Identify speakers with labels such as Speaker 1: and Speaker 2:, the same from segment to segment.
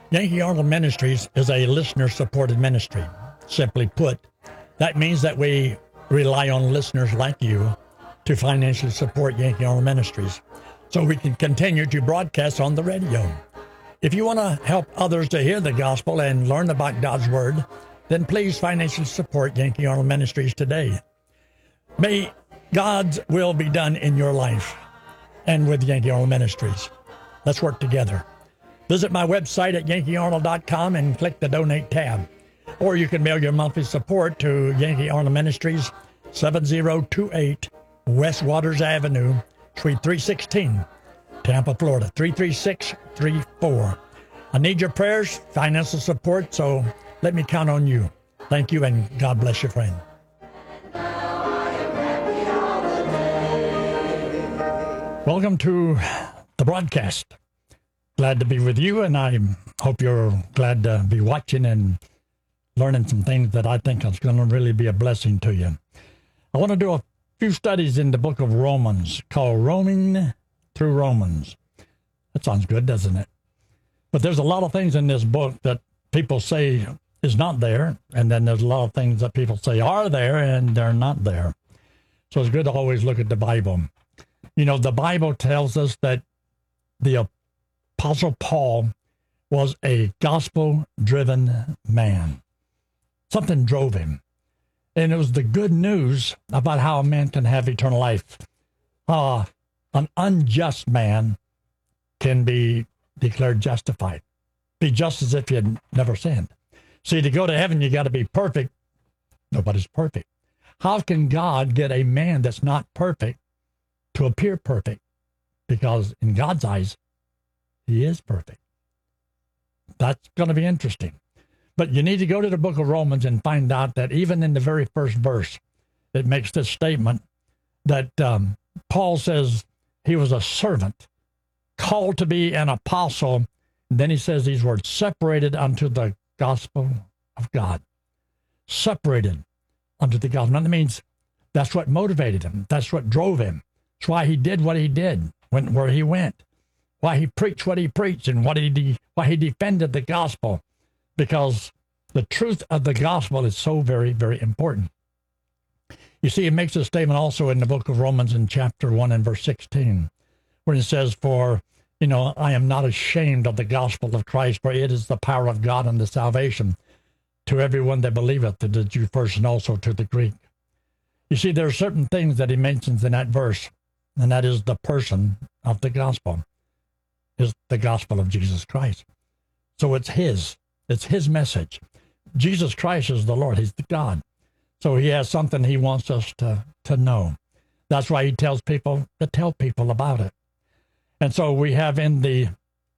Speaker 1: Yankee Arnold Ministries is a listener-supported ministry. Simply put, that means that we rely on listeners like you to financially support Yankee Arnold Ministries so we can continue to broadcast on the radio. If you want to help others to hear the gospel and learn about God's Word, then please financially support Yankee Arnold Ministries today. May God's will be done in your life and with Yankee Arnold Ministries. Let's work together. Visit my website at yankeearnold.com and click the Donate tab. Or you can mail your monthly support to Yankee Arnold Ministries, 7028 West Waters Avenue, Suite 316, Tampa, Florida, 33634. I need your prayers, financial support, so let me count on you. Thank you, and God bless you, friend. Welcome to the broadcast. Glad to be with you, and I hope you're glad to be watching and learning some things that I think is going to really be a blessing to you. I want to do a few studies in the book of Romans called Roaming Through Romans. That sounds good, doesn't it? But there's a lot of things in this book that people say is not there, and then there's a lot of things that people say are there, and they're not there. So it's good to always look at the Bible. You know, the Bible tells us that the Apostle Paul was a gospel-driven man. Something drove him. And it was the good news about how a man can have eternal life. An unjust man can be declared justified. Be just as if he had never sinned. See, to go to heaven, you got to be perfect. Nobody's perfect. How can God get a man that's not perfect to appear perfect? Because in God's eyes, he is perfect. That's going to be interesting. But you need to go to the book of Romans and find out that even in the very first verse, it makes this statement that Paul says he was a servant, called to be an apostle. And then he says these words, separated unto the gospel of God. Separated unto the gospel. That means that's what motivated him. That's what drove him. That's why he did what he did, went where he went. Why he preached what he preached, and why he defended the gospel, because the truth of the gospel is so very, very important. You see, it makes a statement also in the book of Romans in chapter 1 and verse 16, where it says, for, I am not ashamed of the gospel of Christ, for it is the power of God unto salvation to everyone that believeth, to the Jew first and also to the Greek. You see, there are certain things that he mentions in that verse, and that is the person of the gospel. Is the gospel of Jesus Christ. So it's his message. Jesus Christ is the Lord. He's the God. So he has something he wants us to know. That's why he tells people to tell people about it. And so we have in the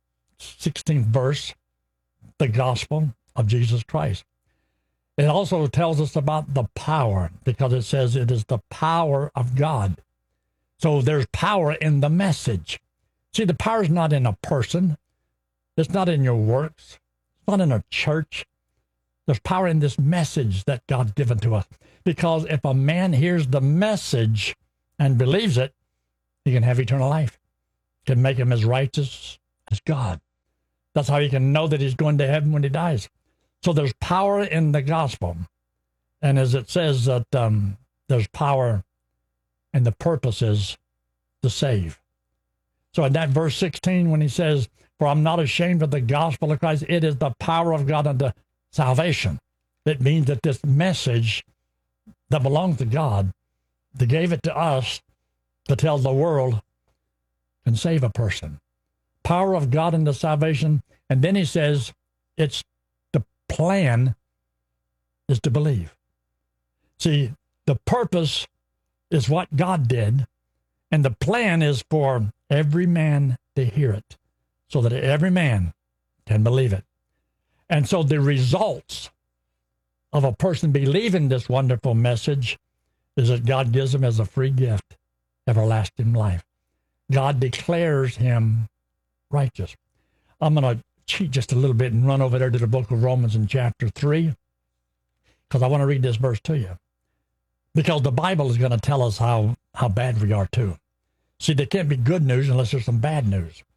Speaker 1: 16th verse, the gospel of Jesus Christ. It also tells us about the power, because it says it is the power of God. So there's power in the message. See, the power is not in a person. It's not in your works. It's not in a church. There's power in this message that God's given to us. Because if a man hears the message and believes it, he can have eternal life. It can make him as righteous as God. That's how he can know that he's going to heaven when he dies. So there's power in the gospel. And as it says that there's power, and the purpose is to save. So in that verse 16, when he says, for I'm not ashamed of the gospel of Christ, it is the power of God unto salvation. It means that this message that belongs to God, that gave it to us to tell the world, can save a person. Power of God unto salvation. And then he says, it's the plan is to believe. See, the purpose is what God did, and the plan is for every man to hear it, so that every man can believe it. And so the results of a person believing this wonderful message is that God gives them as a free gift everlasting life. God declares him righteous. I'm going to cheat just a little bit and run over there to the book of Romans in chapter 3, because I want to read this verse to you. Because the Bible is going to tell us how bad we are too. See, there can't be good news unless there's some bad news.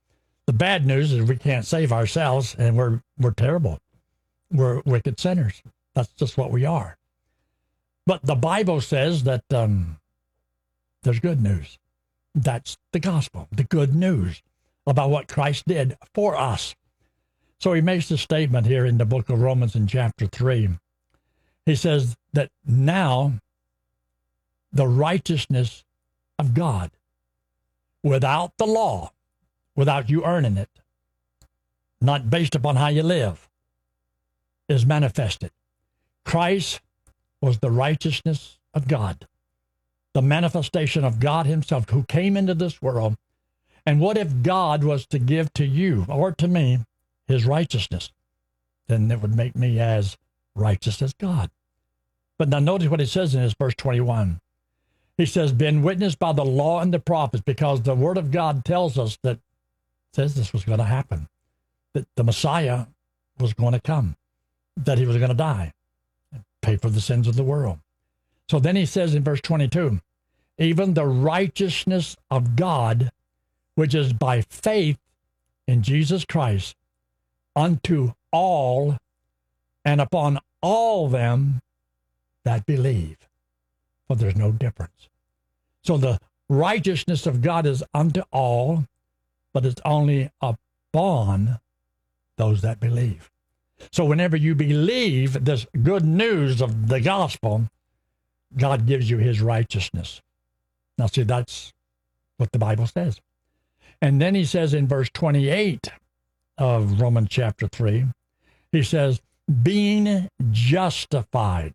Speaker 1: The bad news is we can't save ourselves, and we're terrible. We're wicked sinners. That's just what we are. But the Bible says that there's good news. That's the gospel, the good news about what Christ did for us. So he makes a statement here in the book of Romans in chapter 3. He says that now the righteousness of God, without the law, without you earning it, not based upon how you live, is manifested. Christ was the righteousness of God, the manifestation of God himself who came into this world. And what if God was to give to you or to me his righteousness? Then it would make me as righteous as God. But now notice what he says in his verse 21. He says, been witnessed by the law and the prophets, because the word of God tells us that says this was going to happen, that the Messiah was going to come, that he was going to die and pay for the sins of the world. So then he says in verse 22, even the righteousness of God, which is by faith in Jesus Christ, unto all and upon all them that believe. For there's no difference. So the righteousness of God is unto all, but it's only upon those that believe. So whenever you believe this good news of the gospel, God gives you his righteousness. Now see, that's what the Bible says. And then he says in verse 28 of Romans chapter 3, he says, being justified,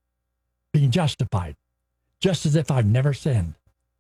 Speaker 1: just as if I've never sinned.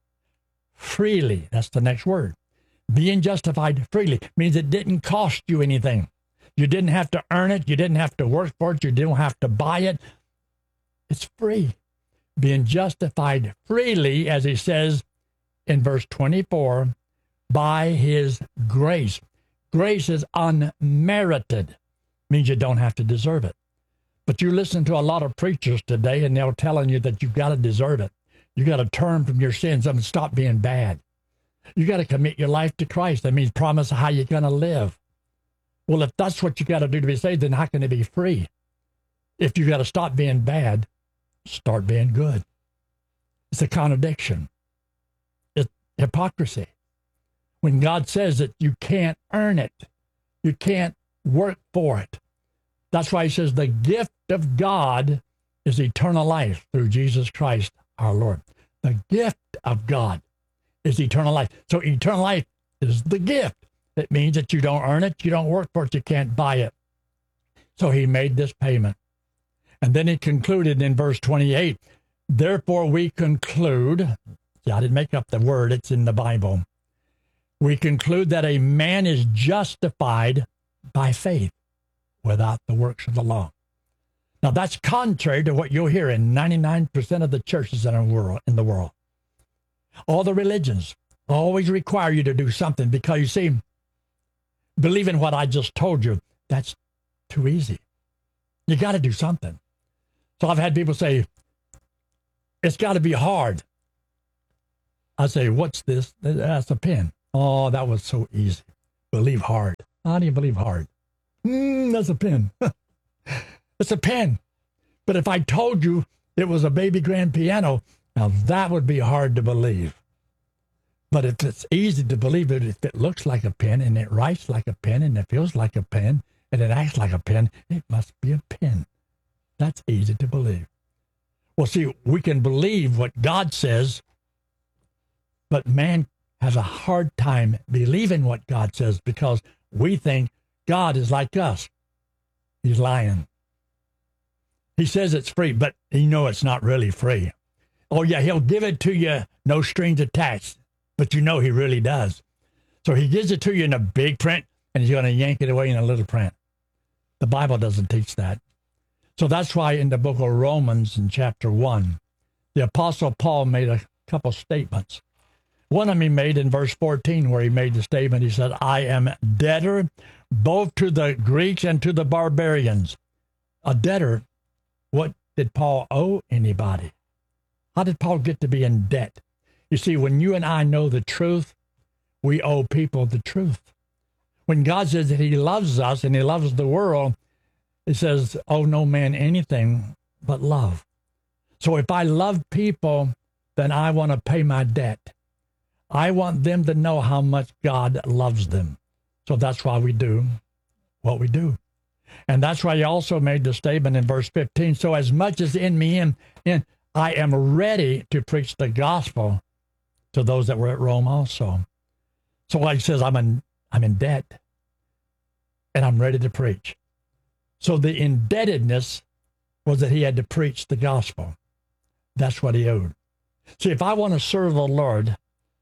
Speaker 1: Freely, that's the next word. Being justified freely means it didn't cost you anything. You didn't have to earn it. You didn't have to work for it. You didn't have to buy it. It's free. Being justified freely, as he says in verse 24, by his grace. Grace is unmerited, means you don't have to deserve it. But you listen to a lot of preachers today, and they're telling you that you've got to deserve it. You got to turn from your sins and stop being bad. You got to commit your life to Christ. That means promise how you're going to live. Well, if that's what you got to do to be saved, then how can it be free? If you got to stop being bad, start being good. It's a contradiction. It's hypocrisy. When God says that you can't earn it, you can't work for it. That's why he says the gift of God is eternal life through Jesus Christ our Lord. The gift of God is eternal life. So eternal life is the gift. It means that you don't earn it, you don't work for it, you can't buy it. So he made this payment. And then he concluded in verse 28, therefore we conclude, see, I didn't make up the word, it's in the Bible. We conclude that a man is justified by faith without the works of the law. Now that's contrary to what you'll hear in 99% of the churches in the world. All the religions always require you to do something because, you see, believing what I just told you, that's too easy. You got to do something. So I've had people say, it's got to be hard. I say, what's this? That's a pen. Oh, that was so easy. Believe hard. How do you believe hard? That's a pen. It's a pen. But if I told you it was a baby grand piano, now that would be hard to believe. But if it's easy to believe it, if it looks like a pen and it writes like a pen and it feels like a pen and it acts like a pen, it must be a pen. That's easy to believe. Well, see, we can believe what God says, but man has a hard time believing what God says because we think God is like us. He's lying. He says it's free, but you know it's not really free. Oh, yeah, he'll give it to you, no strings attached, but you know he really does. So he gives it to you in a big print, and he's going to yank it away in a little print. The Bible doesn't teach that. So that's why in the book of Romans in chapter 1, the Apostle Paul made a couple statements. One of them he made in verse 14 where he made the statement, he said, I am debtor both to the Greeks and to the barbarians. A debtor, what did Paul owe anybody? How did Paul get to be in debt? You see, when you and I know the truth, we owe people the truth. When God says that he loves us and he loves the world, he says, "Oh, no man anything but love." So if I love people, then I want to pay my debt. I want them to know how much God loves them. So that's why we do what we do. And that's why he also made the statement in verse 15, so as much as in me, I am ready to preach the gospel to those that were at Rome also. So like he says, I'm in debt, and I'm ready to preach. So the indebtedness was that he had to preach the gospel. That's what he owed. See, if I want to serve the Lord,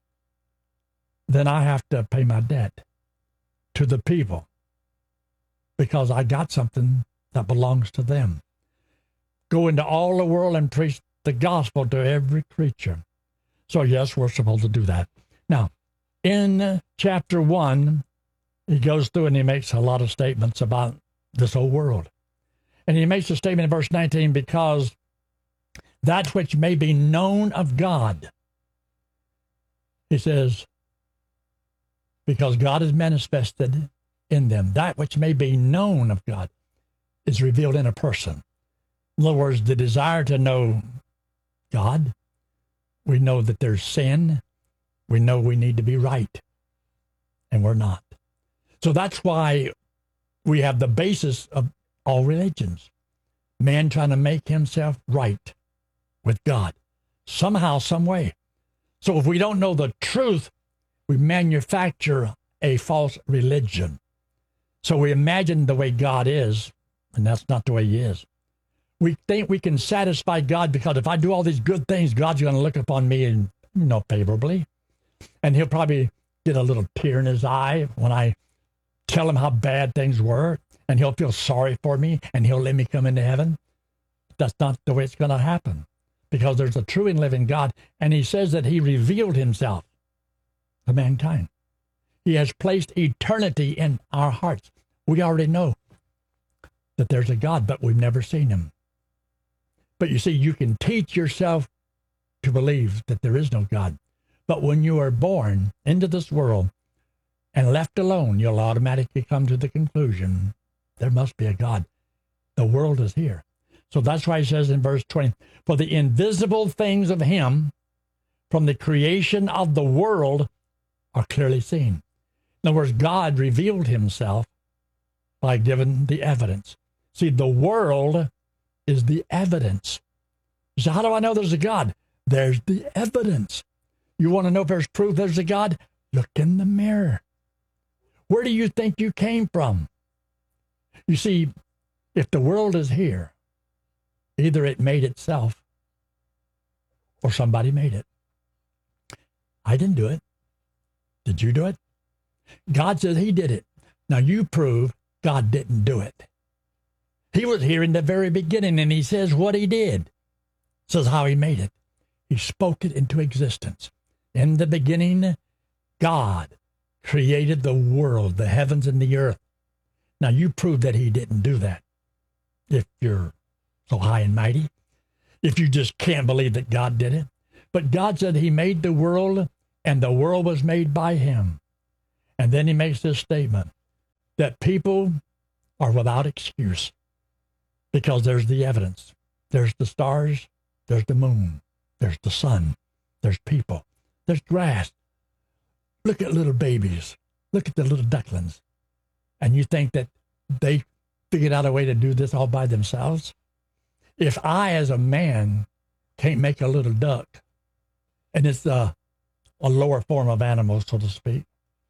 Speaker 1: then I have to pay my debt to the people because I got something that belongs to them. Go into all the world and preach the gospel to every creature. So yes, we're supposed to do that. Now, in chapter 1, he goes through and he makes a lot of statements about this whole world. And he makes a statement in verse 19, because that which may be known of God, he says, because God is manifested in them. That which may be known of God is revealed in a person. In other words, the desire to know God, we know that there's sin. We know we need to be right, and we're not. So that's why we have the basis of all religions. Man trying to make himself right with God somehow, some way. So if we don't know the truth, we manufacture a false religion. So we imagine the way God is, and that's not the way he is. We think we can satisfy God because if I do all these good things, God's going to look upon me and, favorably. And he'll probably get a little tear in his eye when I tell him how bad things were, and he'll feel sorry for me, and he'll let me come into heaven. That's not the way it's going to happen, because there's a true and living God, and he says that he revealed himself to mankind. He has placed eternity in our hearts. We already know that there's a God, but we've never seen him. But you see, you can teach yourself to believe that there is no God. But when you are born into this world and left alone, you'll automatically come to the conclusion there must be a God. The world is here. So that's why he says in verse 20, for the invisible things of him from the creation of the world are clearly seen. In other words, God revealed himself by giving the evidence. See, the world is the evidence. So how do I know there's a God? There's the evidence. You want to know if there's proof there's a God? Look in the mirror. Where do you think you came from? You see, if the world is here, either it made itself or somebody made it. I didn't do it. Did you do it? God says he did it. Now you prove God didn't do it. He was here in the very beginning, and he says what he did. Says how he made it. He spoke it into existence. In the beginning, God created the world, the heavens and the earth. Now you prove that he didn't do that. If you're so high and mighty, if you just can't believe that God did it. But God said he made the world, and the world was made by him. And then he makes this statement that people are without excuse because there's the evidence. There's the stars, there's the moon, there's the sun, there's people, there's grass. Look at little babies. Look at the little ducklings. And you think that they figured out a way to do this all by themselves? If I, as a man, can't make a little duck, and it's a lower form of animal, so to speak,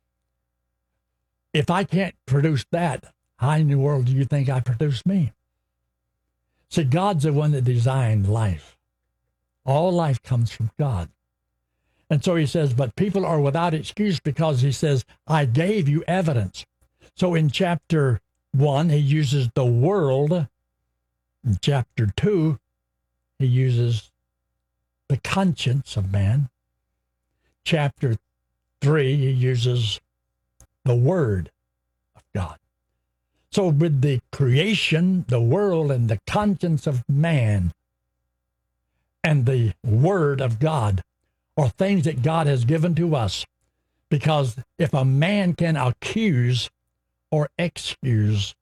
Speaker 1: if I can't produce that, how in the world do you think I produced me? See, God's the one that designed life. All life comes from God. And so he says, but people are without excuse because he says, I gave you evidence. So in chapter 1, he uses the world. In chapter 2, he uses the conscience of man. Chapter 3, he uses the word of God. So with the creation, the world, and the conscience of man, and the word of God are things that God has given to us. Because if a man can accuse or excuse.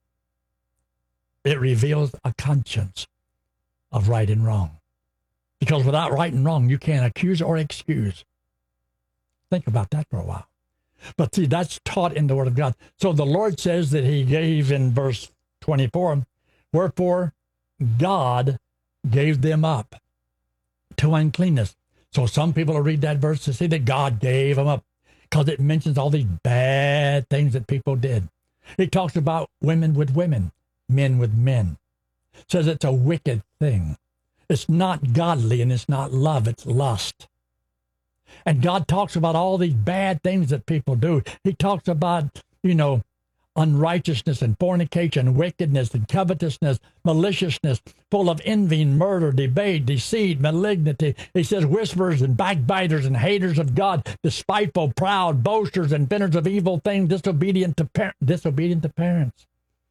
Speaker 1: It reveals a conscience of right and wrong. Because without right and wrong, you can't accuse or excuse. Think about that for a while. But see, that's taught in the Word of God. So the Lord says that he gave in verse 24, wherefore God gave them up to uncleanness. So some people will read that verse to see that God gave them up because it mentions all these bad things that people did. It talks about women with women, men with men. It says it's a wicked thing. It's not godly and it's not love, it's lust. And God talks about all these bad things that people do. He talks about, unrighteousness and fornication, wickedness and covetousness, maliciousness, full of envy, murder, debate, deceit, malignity. He says whisperers and backbiters and haters of God, despiteful, proud, boasters, inventors of evil things, disobedient to parents.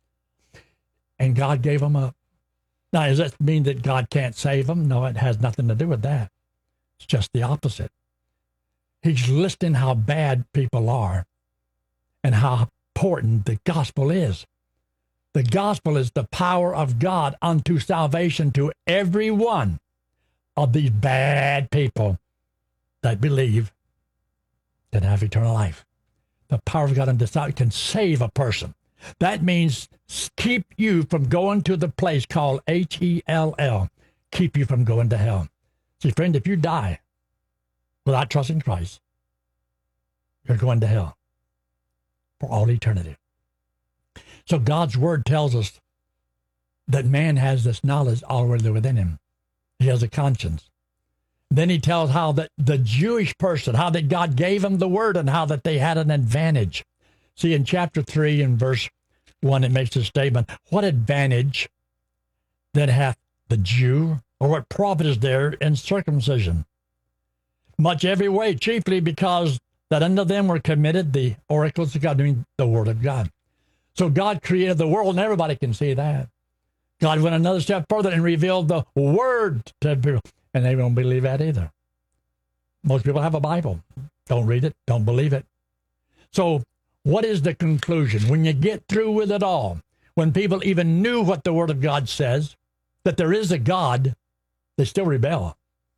Speaker 1: And God gave them up. Now, does that mean that God can't save them? No, it has nothing to do with that. It's just the opposite. He's listing how bad people are and how important the gospel is. The gospel is the power of God unto salvation to every one of these bad people that believe that have eternal life. The power of God unto salvation can save a person. That means keep you from going to the place called Hell, keep you from going to hell. See, friend, if you die without trusting Christ, you're going to hell for all eternity. So God's word tells us that man has this knowledge already within him. He has a conscience. Then he tells how that the Jewish person, how that God gave him the word and how that they had an advantage. See, in chapter 3 and verse 1, it makes a statement, what advantage then hath the Jew, or what profit is there in circumcision? Much every way, chiefly because that unto them were committed the oracles of God, meaning the word of God. So God created the world, and everybody can see that. God went another step further and revealed the word to people, and they don't believe that either. Most people have a Bible. Don't read it, don't believe it. So what is the conclusion? When you get through with it all, when people even knew what the Word of God says, that there is a God, they still rebel.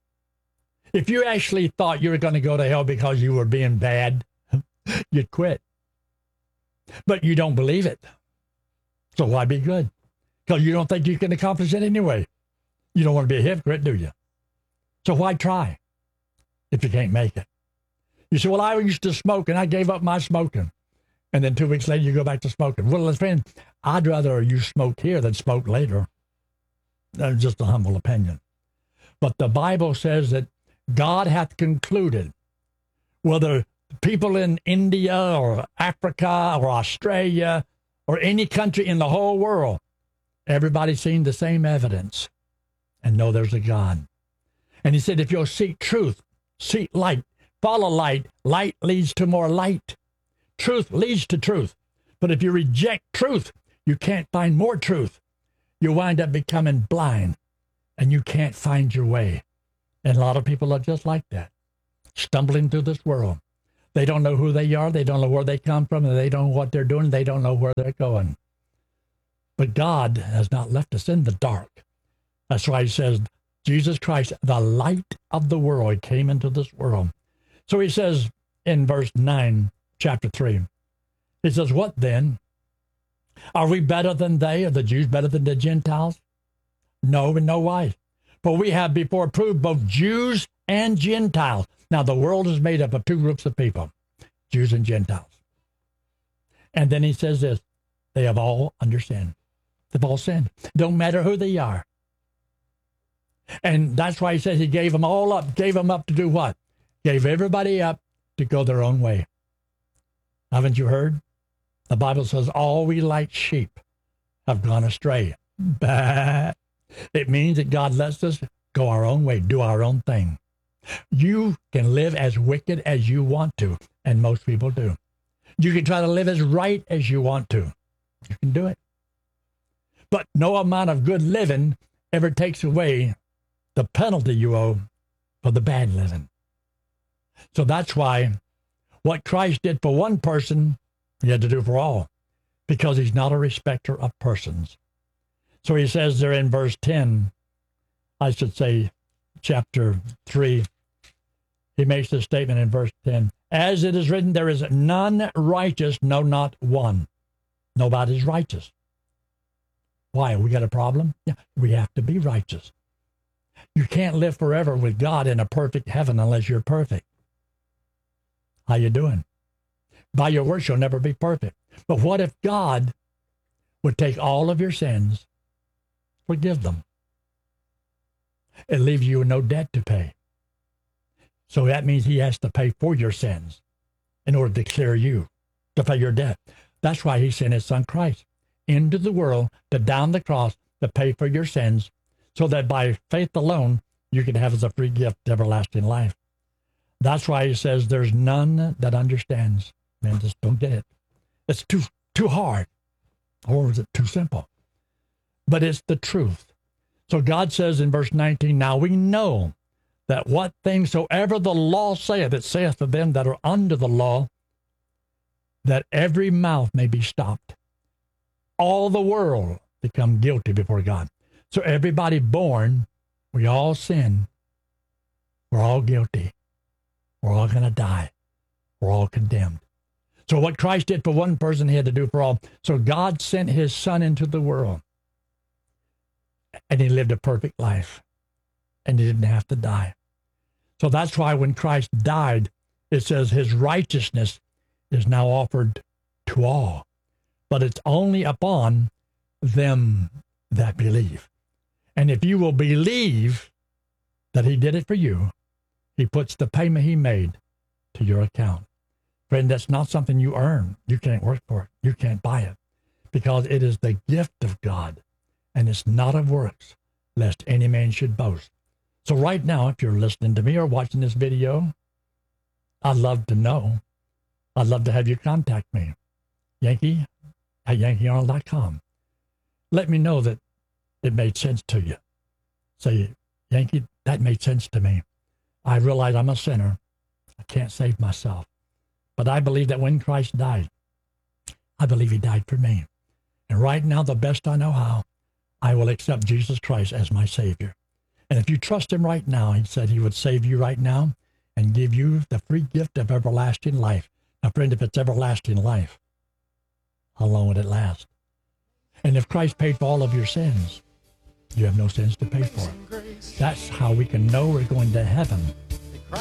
Speaker 1: If you actually thought you were going to go to hell because you were being bad, you'd quit. But you don't believe it. So why be good? Because you don't think you can accomplish it anyway. You don't want to be a hypocrite, do you? So why try if you can't make it? You say, well, I used to smoke and I gave up my smoking. And then 2 weeks later, you go back to smoking. Well, friend, I'd rather you smoke here than smoke later. That's just a humble opinion. But the Bible says that God hath concluded, whether people in India or Africa or Australia or any country in the whole world, everybody's seen the same evidence and know there's a God. And he said, if you'll seek truth, seek light, follow light, light leads to more light. Truth leads to truth. But if you reject truth, you can't find more truth. You wind up becoming blind and you can't find your way. And a lot of people are just like that, stumbling through this world. They don't know who they are. They don't know where they come from. And they don't know what they're doing. They don't know where they're going. But God has not left us in the dark. That's why he says, Jesus Christ, the light of the world, came into this world. So he says in verse 9, chapter 3, he says, what then? Are we better than they? Are the Jews better than the Gentiles? No, in no wise. For we have before proved both Jews and Gentiles. Now, the world is made up of two groups of people, Jews and Gentiles. And then he says this, they have all under sin. They've all sinned. Don't matter who they are. And that's why he says he gave them all up. Gave them up to do what? Gave everybody up to go their own way. Haven't you heard? The Bible says all we like sheep have gone astray. Bah. It means that God lets us go our own way, do our own thing. You can live as wicked as you want to, and most people do. You can try to live as right as you want to. You can do it. But no amount of good living ever takes away the penalty you owe for the bad living. So that's why what Christ did for one person, he had to do for all. because he's not a respecter of persons. So he says there in verse 10, I should say chapter 3, he makes this statement in verse 10. As it is written, there is none righteous, no, not one. Nobody's righteous. Why? We got a problem? Yeah, we have to be righteous. You can't live forever with God in a perfect heaven unless you're perfect. How you doing? By your works, you'll never be perfect. But what if God would take all of your sins, forgive them, and leave you no debt to pay? So that means he has to pay for your sins in order to clear you, to pay your debt. That's why he sent his son Christ into the world to die on the cross to pay for your sins, so that by faith alone, you can have as a free gift everlasting life. That's why he says there's none that understands. Man, just don't get it. It's too hard. Or is it too simple? But it's the truth. So God says in verse 19, now we know that what things soever the law saith, it saith to them that are under the law, that every mouth may be stopped. All the world become guilty before God. So everybody born, we all sin. We're all guilty. We're all going to die. We're all condemned. So what Christ did for one person, he had to do for all. So God sent his son into the world. And he lived a perfect life. And he didn't have to die. So that's why when Christ died, it says his righteousness is now offered to all. But it's only upon them that believe. And if you will believe that he did it for you, he puts the payment he made to your account. Friend, that's not something you earn. You can't work for it. You can't buy it. Because it is the gift of God, and it's not of works, lest any man should boast. So right now, if you're listening to me or watching this video, I'd love to know. I'd love to have you contact me. Yankee@yankeearnold.com. Let me know that it made sense to you. Say, Yankee, that made sense to me. I realize I'm a sinner. I can't save myself. But I believe that when Christ died, I believe he died for me. And right now, the best I know how, I will accept Jesus Christ as my Savior. And if you trust him right now, he said he would save you right now and give you the free gift of everlasting life. Now, friend, if it's everlasting life, how long would it last? And if Christ paid for all of your sins, you have no sins to pay for. That's how we can know we're going to heaven,